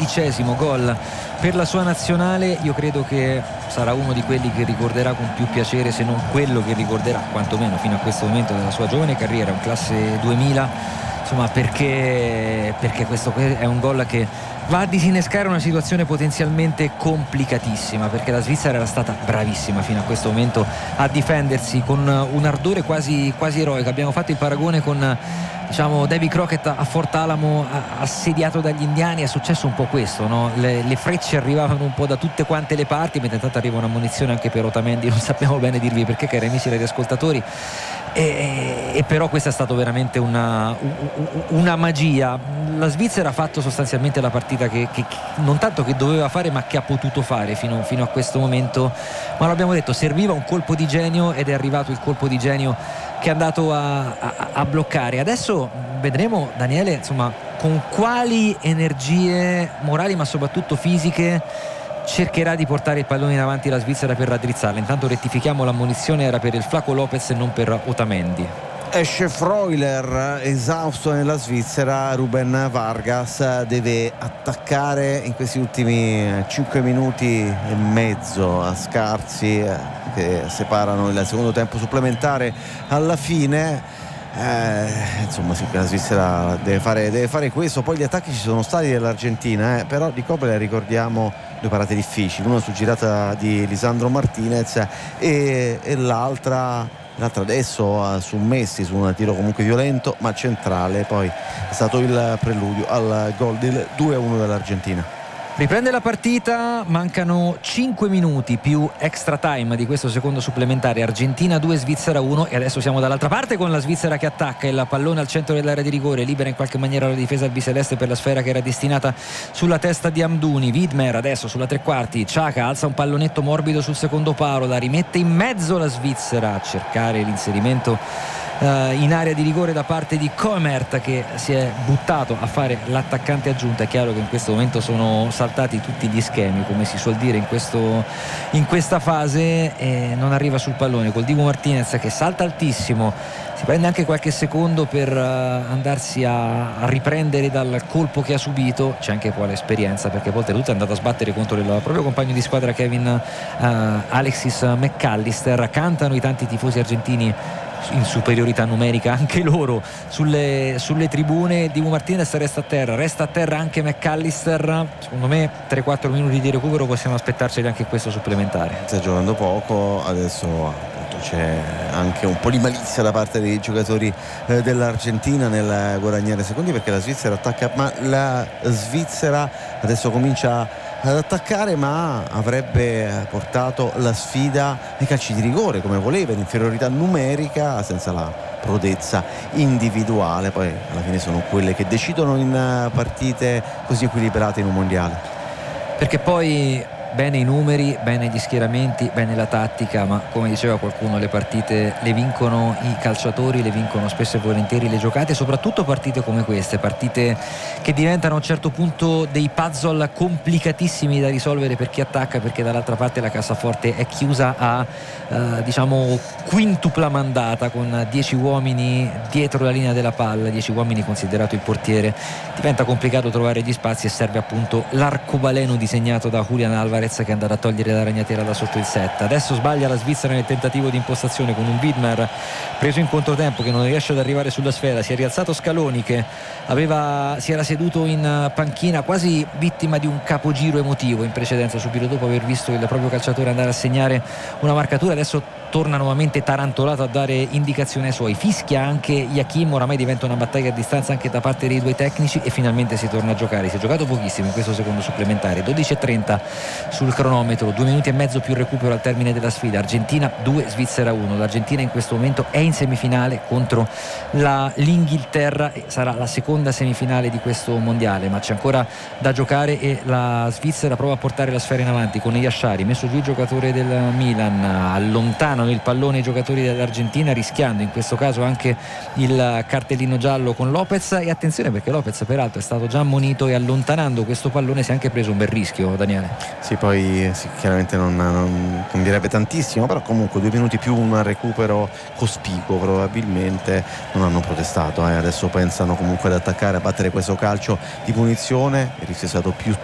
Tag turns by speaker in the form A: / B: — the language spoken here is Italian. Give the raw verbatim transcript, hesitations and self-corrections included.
A: undicesimo gol per la sua nazionale. Io credo che sarà uno di quelli che ricorderà con più piacere, se non quello che ricorderà quantomeno fino a questo momento della sua giovane carriera, un classe duemila, insomma, perché, perché questo è un gol che va a disinnescare una situazione potenzialmente complicatissima, perché la Svizzera era stata bravissima fino a questo momento a difendersi con un ardore quasi, quasi eroico. Abbiamo fatto il paragone con, diciamo, Davy Crockett a Fort Alamo assediato dagli indiani. È successo un po' questo, no? le, le frecce arrivavano un po' da tutte quante le parti, mentre intanto arriva una munizione anche per Otamendi, non sappiamo bene dirvi perché, cari amici radioascoltatori. E, e però questa è stata veramente una, una magia. La Svizzera ha fatto sostanzialmente la partita che, che, che non tanto che doveva fare, ma che ha potuto fare fino, fino a questo momento. Ma l'abbiamo detto, serviva un colpo di genio ed è arrivato il colpo di genio che è andato a, a, a bloccare. Adesso vedremo, Daniele, insomma, con quali energie morali ma soprattutto fisiche cercherà di portare il pallone in avanti la Svizzera per raddrizzarla. Intanto rettifichiamo, la munizione era per il Flaco Lopez e non per Otamendi.
B: Esce Freuler esausto nella Svizzera. Ruben Vargas deve attaccare in questi ultimi cinque minuti e mezzo a scarsi che separano il secondo tempo supplementare alla fine. Eh, insomma sì, la Svizzera deve fare, deve fare questo. Poi gli attacchi ci sono stati dell'Argentina, eh, però di Kobel ricordiamo due parate difficili, una su girata di Lisandro Martinez e, e l'altra l'altra adesso uh, su Messi, su un tiro comunque violento ma centrale. Poi è stato il preludio al gol del due a uno dell'Argentina.
A: Riprende la partita, mancano cinque minuti più extra time di questo secondo supplementare. Argentina due, Svizzera uno, e adesso siamo dall'altra parte con la Svizzera che attacca il pallone al centro dell'area di rigore, libera in qualche maniera la difesa albiceleste per la sfera che era destinata sulla testa di Amdouni. Widmer adesso sulla tre quarti, Xhaka alza un pallonetto morbido sul secondo palo, la rimette in mezzo la Svizzera a cercare l'inserimento Uh, in area di rigore da parte di Koemert, che si è buttato a fare l'attaccante aggiunta. È chiaro che in questo momento sono saltati tutti gli schemi, come si suol dire in, questo, in questa fase, e non arriva sul pallone col Dibu Martinez che salta altissimo, si prende anche qualche secondo per uh, andarsi a, a riprendere dal colpo che ha subito. C'è anche poi l'esperienza, perché poi oltretutto è andato a sbattere contro il proprio compagno di squadra Kevin uh, Alexis McAllister. Cantano i tanti tifosi argentini in superiorità numerica anche loro sulle, sulle tribune. Dibu Martinez resta a terra, resta a terra anche McAllister. Secondo me tre quattro minuti di recupero possiamo aspettarceli anche questo supplementare.
B: Sta giocando poco adesso, appunto c'è anche un po' di malizia da parte dei giocatori eh, dell'Argentina nel guadagnare secondi, perché la Svizzera attacca, ma la Svizzera adesso comincia ad attaccare, ma avrebbe portato la sfida ai calci di rigore come voleva, in inferiorità numerica senza la prodezza individuale. Poi alla fine sono quelle che decidono in partite così equilibrate in un mondiale,
A: perché poi bene i numeri, bene gli schieramenti, bene la tattica, ma come diceva qualcuno, le partite le vincono i calciatori, le vincono spesso e volentieri le giocate, soprattutto partite come queste, partite che diventano a un certo punto dei puzzle complicatissimi da risolvere per chi attacca, perché dall'altra parte la cassaforte è chiusa a eh, diciamo quintupla mandata, con dieci uomini dietro la linea della palla, dieci uomini considerato il portiere. Diventa complicato trovare gli spazi e serve appunto l'arcobaleno disegnato da Julian Alvarez, che è andato a togliere la ragnatela da sotto il set. Adesso sbaglia la Svizzera nel tentativo di impostazione con un Widmer preso in controtempo che non riesce ad arrivare sulla sfera. Si è rialzato Scaloni, che aveva, si era seduto in panchina quasi vittima di un capogiro emotivo in precedenza, subito dopo aver visto il proprio calciatore andare a segnare una marcatura. Adesso torna nuovamente tarantolato a dare indicazioni ai suoi, fischia anche Yakim, oramai diventa una battaglia a distanza anche da parte dei due tecnici e finalmente si torna a giocare. Si è giocato pochissimo in questo secondo supplementare, dodici e trenta sul cronometro, due minuti e mezzo più recupero al termine della sfida. Argentina due, Svizzera uno. L'Argentina in questo momento è in semifinale contro la, l'Inghilterra, e sarà la seconda semifinale di questo mondiale, ma c'è ancora da giocare e la Svizzera prova a portare la sfera in avanti con Yashari, messo giù il giocatore del Milan, allontanano il pallone i giocatori dell'Argentina, rischiando in questo caso anche il cartellino giallo con Lopez. E attenzione, perché Lopez peraltro è stato già ammonito e allontanando questo pallone si è anche preso un bel rischio, Daniele.
B: Sì, poi sì, chiaramente non, non cambierebbe tantissimo, però comunque due minuti più un recupero cospicuo, probabilmente non hanno protestato, eh. Adesso pensano comunque ad attaccare, a battere questo calcio di punizione. Il rischio è stato più